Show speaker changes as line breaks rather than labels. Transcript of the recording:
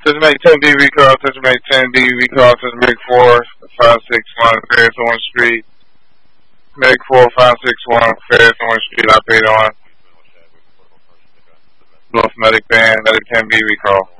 Make 10B recall, Make 10B recall, Make 4, 561 Ferris Orange Street. Make 4, 561 Ferris Orange Street, operator on. North Medic Band, Medic 10B recall.